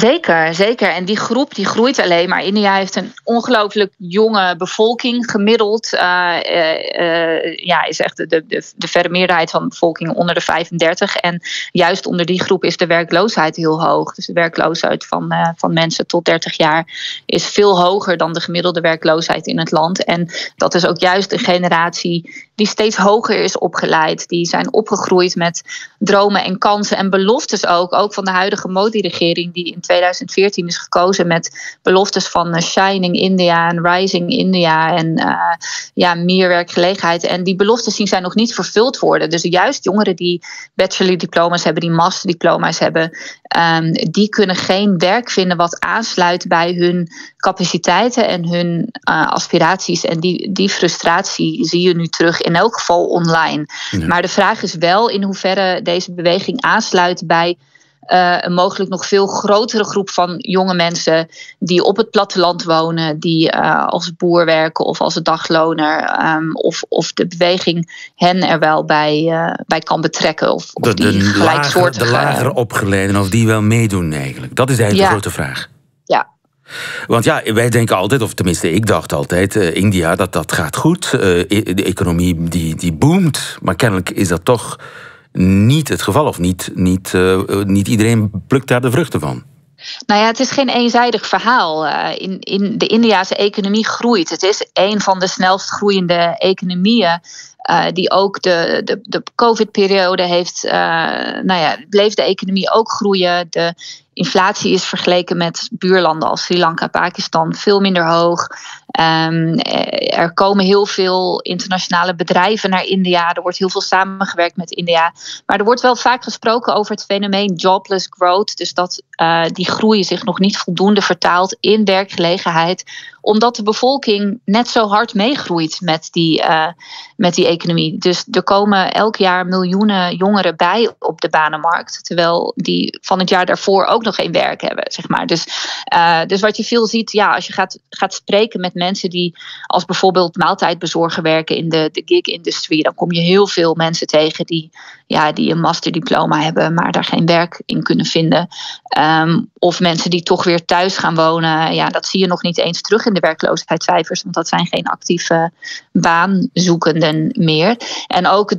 Zeker, zeker. En die groep die groeit alleen maar. India heeft een ongelooflijk jonge bevolking. Gemiddeld is echt de verre meerderheid van de bevolking onder de 35. En juist onder die groep is de werkloosheid heel hoog. Dus de werkloosheid van mensen tot 30 jaar is veel hoger dan de gemiddelde werkloosheid in het land. En dat is ook juist een generatie die steeds hoger is opgeleid. Die zijn opgegroeid met dromen en kansen en beloftes ook van de huidige Modi-regering die in 2014 is gekozen met beloftes van Shining India en Rising India en meer werkgelegenheid. En die beloftes die zijn nog niet vervuld worden. Dus juist jongeren die bachelordiploma's hebben, die masterdiploma's hebben, die kunnen geen werk vinden wat aansluit bij hun capaciteiten en hun aspiraties. En die frustratie zie je nu terug, in elk geval online. Ja. Maar de vraag is wel in hoeverre deze beweging aansluit bij een mogelijk nog veel grotere groep van jonge mensen die op het platteland wonen, die als boer werken of als dagloner, of de beweging hen er wel bij kan betrekken. Of die gelijksoortige... De lager opgeleiden, of die wel meedoen eigenlijk. Dat is eigenlijk de grote vraag. Ja. Want wij denken altijd, of tenminste ik dacht altijd, India, dat gaat goed. De economie die boomt, maar kennelijk is dat toch niet het geval, of niet iedereen plukt daar de vruchten van. Nou ja, het is geen eenzijdig verhaal. In de Indiase economie groeit. Het is een van de snelst groeiende economieën. Die ook de COVID-periode heeft. Bleef de economie ook groeien. De inflatie is vergeleken met buurlanden als Sri Lanka, Pakistan veel minder hoog. Er komen heel veel internationale bedrijven naar India. Er wordt heel veel samengewerkt met India. Maar er wordt wel vaak gesproken over het fenomeen jobless growth. Dus dat die groei zich nog niet voldoende vertaalt in werkgelegenheid, omdat de bevolking net zo hard meegroeit met die economie. Dus er komen elk jaar miljoenen jongeren bij op de banenmarkt, terwijl die van het jaar daarvoor ook nog geen werk hebben, zeg maar. Dus wat je veel ziet, als je gaat spreken met mensen die als bijvoorbeeld maaltijdbezorger werken in de gig-industrie, dan kom je heel veel mensen tegen die een masterdiploma hebben, maar daar geen werk in kunnen vinden. Of mensen die toch weer thuis gaan wonen. Dat zie je nog niet eens terug in de werkloosheidscijfers, want dat zijn geen actieve baanzoekenden meer. En ook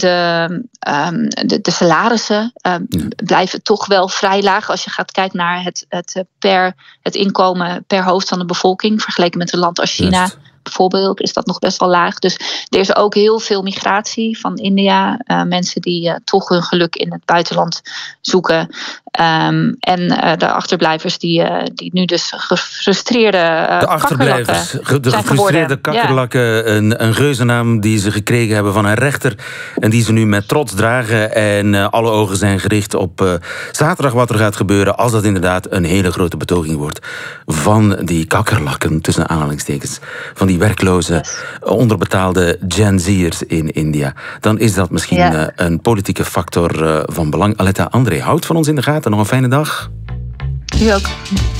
de salarissen blijven toch wel vrij laag als je gaat kijken naar het inkomen per hoofd van de bevolking, vergeleken met een land als China. Just. Bijvoorbeeld is dat nog best wel laag. Dus er is ook heel veel migratie van India. Mensen die toch hun geluk in het buitenland zoeken. En de achterblijvers die nu dus gefrustreerde kakkerlakken. Een reuzennaam die ze gekregen hebben van een rechter. En die ze nu met trots dragen. En alle ogen zijn gericht op zaterdag wat er gaat gebeuren, als dat inderdaad een hele grote betoging wordt van die kakkerlakken, tussen aanhalingstekens, van die werkloze, onderbetaalde Gen Z'ers in India. Dan is dat misschien een politieke factor van belang. Aletta André, houdt van ons in de gaten. Nog een fijne dag. U ook.